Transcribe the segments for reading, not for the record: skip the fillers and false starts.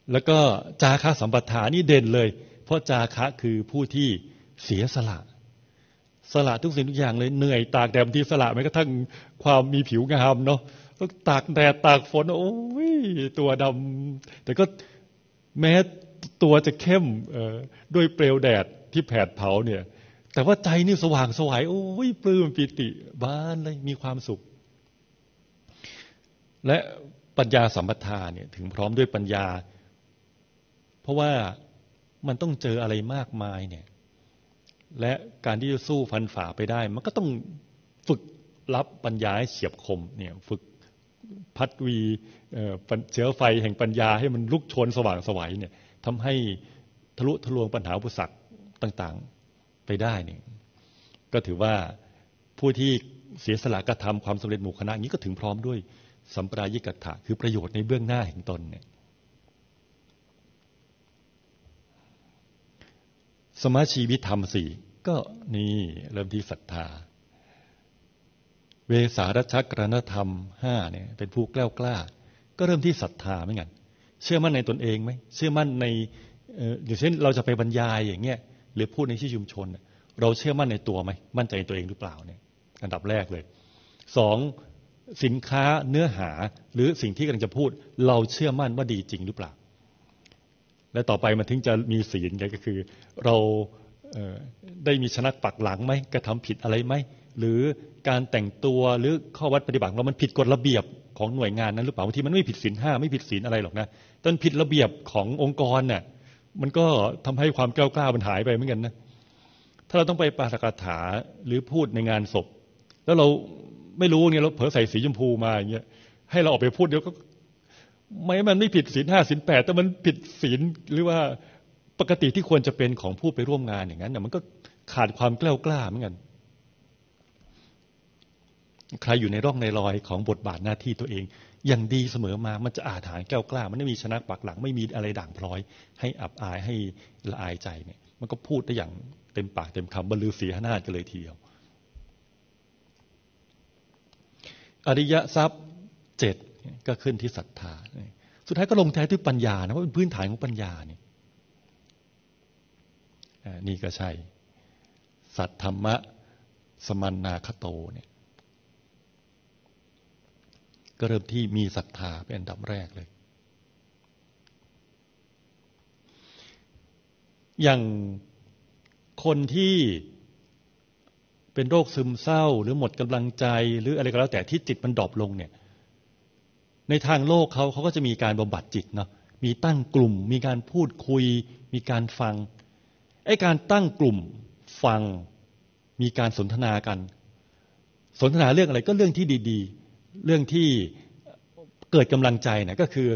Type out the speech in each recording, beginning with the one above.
แล้วก็จาคะสัมปทานี่เด่นเลยเพราะจาคะคือผู้ที่เสียสละทุกสิ่งทุกอย่างเลยเหนื่อยตากแดดที่สละแม้กระทั่งความมีผิวงามเนาะต้องตากแดดตากฝนโอ้ยตัวดำแต่ก็แม้ตัวจะเข้มด้วยเปลวแดดที่แผดเผาเนี่ยแต่ว่าใจนี่สว่างไสวโอ้ยปลื้มปิติบานเลยมีความสุขและปัญญาสัมปทาเนี่ยถึงพร้อมด้วยปัญญาเพราะว่ามันต้องเจออะไรมากมายเนี่ยและการที่จะสู้ฟันฝ่าไปได้มันก็ต้องฝึกรับปัญญาให้เฉียบคมเนี่ยฝึกพัดวีเชื้อไฟแห่งปัญญาให้มันลุกโชนสว่างไสวเนี่ยทำให้ทะลุทะลวงปัญหาอุปสรรคต่างๆไปได้เนี่ยก็ถือว่าผู้ที่เสียสละกระทำความสำเร็จหมู่คณะนี้ก็ถึงพร้อมด้วยสัมปรายิกัตถะคือประโยชน์ในเบื้องหน้าแห่งตนเนี่ยสมาชีวิธรรมสี่ก็นี่เริ่มที่ศรัทธาเวสารัชกรณธรรมห้าเนี่ยเป็นผู้แกล้วกล้าก็เริ่มที่ศรัทธาเหมือนกันเชื่อมั่นในตนเองไหมเชื่อมั่นในอย่างเช่นเราจะไปบรรยายอย่างเงี้ยหรือพูดในที่ชุมชนเราเชื่อมั่นในตัวไหมมั่นใจในตัวเองหรือเปล่าเนี่ยอันดับแรกเลยสองสินค้าเนื้อหาหรือสิ่งที่กำลังจะพูดเราเชื่อมั่นว่าดีจริงหรือเปล่าและต่อไปมันถึงจะมีศีลก็คือเราได้มีชนักปักหลังไหมกระทำผิดอะไรไหมหรือการแต่งตัวหรือข้อวัดปฏิบัติเรามันผิดกฎระเบียบของหน่วยงานนั้นหรือเปล่าบางทีมันไม่ผิดศีลห้าไม่ผิดศีลอะไรหรอกนะแต่มันผิดระเบียบขององค์กรน่ะมันก็ทำให้ความกล้ามันหายไปเหมือนกันนะถ้าเราต้องไปปาฐกถาหรือพูดในงานศพแล้วเราไม่รู้เนี่ยเราเผลอใส่สีชมพูมาอย่างเงี้ยให้เราออกไปพูดเดี๋ยวก็มันไม่ผิดศีลห้าศีลแปดแต่มันผิดศีลหรือว่าปกติที่ควรจะเป็นของผู้ไปร่วมงานอย่างนั้นมันก็ขาดความกล้าเหมือนกันใครอยู่ในร่องในรอยของบทบาทหน้าที่ตัวเองอย่างดีเสมอมามันจะอาถรรพ์กล้ามันไม่มีชนักปักหลังไม่มีอะไรด่างพร้อยให้อับอายให้ละอายใจเนี่ยมันก็พูดได้อย่างเต็มปากเต็มคำบรรลือศีหนาฏกันเลยทีเดียวอริยทรัพย์เจ็ดก็ขึ้นที่ศรัทธาสุดท้ายก็ลงท้ายที่ปัญญานะว่าเป็นพื้นฐานของปัญญาเนี่ยนี่ก็ใช่สัทธรรมะสมันนาคโตเนี่ยก็เริ่มที่มีศรัทธาเป็นอันดับแรกเลยอย่างคนที่เป็นโรคซึมเศร้าหรือหมดกำลังใจหรืออะไรก็แล้วแต่ที่จิตมันดรอปลงเนี่ยในทางโลกเขาก็จะมีการบำบัดจิตเนาะมีตั้งกลุ่มมีการพูดคุยมีการฟังไอ้การตั้งกลุ่มฟังมีการสนทนากันสนทนาเรื่องอะไรก็เรื่องที่ดีๆเรื่องที่เกิดกำลังใจนะก็คือ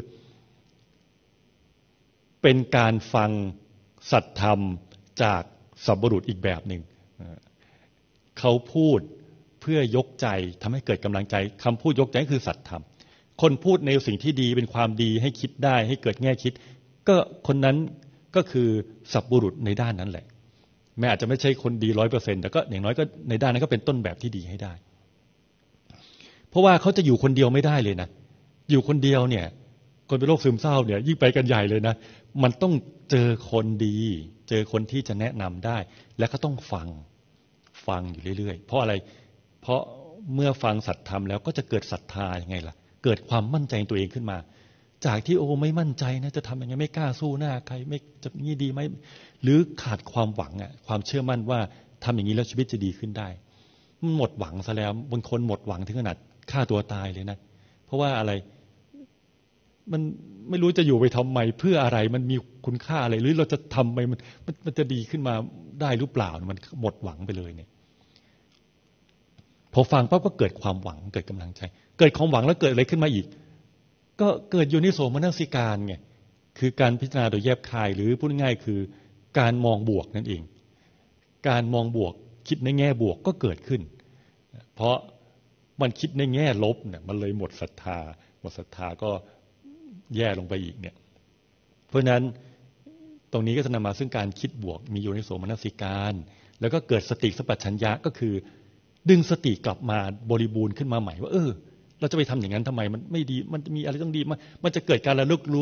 เป็นการฟังสัตธรรมจากสัพบุรุษอีกแบบหนึ่งเขาพูดเพื่อยกใจทำให้เกิดกำลังใจคำพูดยกใจคือสัตธรรมคนพูดในสิ่งที่ดีเป็นความดีให้คิดได้ให้เกิดแง่คิดก็คนนั้นก็คือสัพบุรุษในด้านนั้นแหละแม้อาจจะไม่ใช่คนดี 100% แต่ก็อย่างน้อยก็ในด้านนั้นก็เป็นต้นแบบที่ดีให้ได้เพราะว่าเขาจะอยู่คนเดียวไม่ได้เลยนะอยู่คนเดียวเนี่ยคนเป็นโรคซึมเศร้าเนี่ยยิ่งไปกันใหญ่เลยนะมันต้องเจอคนดีเจอคนที่จะแนะนำได้และก็ต้องฟังอยู่เรื่อยๆเพราะอะไรเพราะเมื่อฟังสัตธรรมแล้วก็จะเกิดศรัทธายังไงล่ะเกิดความมั่นใจในตัวเองขึ้นมาจากที่ไม่มั่นใจนะจะทำยังไงไม่กล้าสู้หน้าใครไม่จะนี่ดีไหมหรือขาดความหวังความเชื่อมั่นว่าทำอย่างนี้แล้วชีวิตจะดีขึ้นได้มันหมดหวังซะแล้วบางคนหมดหวังถึงขนาดฆ่าตัวตายเลยนะเพราะว่าอะไรมันไม่รู้จะอยู่ไปทำไมเพื่ออะไรมันมีคุณค่าอะไรหรือเราจะทำไปมันจะดีขึ้นมาได้หรือเปล่ามันหมดหวังไปเลยเนี่ยพอฟังปั๊บก็เกิดความหวังเกิดกำลังใจเกิดความหวังแล้วเกิดอะไรขึ้นมาอีกก็เกิดโยนิโสมนสิการไงคือการพิจารณาโดยแยบคายหรือพูดง่ายๆคือการมองบวกนั่นเองการมองบวกคิดในแง่บวกก็เกิดขึ้นเพราะมันคิดในแง่ลบเนี่ยมันเลยหมดศรัทธาก็แย่ลงไปอีกเนี่ยเพราะฉะนั้นตรงนี้ก็จะนำมาซึ่งการคิดบวกมีโยนิโสมนสิการแล้วก็เกิดสติสัพพัญญะก็คือดึงสติกลับมาบริบูรณ์ขึ้นมาใหม่ว่าเราจะไปทำอย่างนั้นทำไมมันไม่ดีมันมีอะไรต้องดีมันจะเกิดการระลึกรู้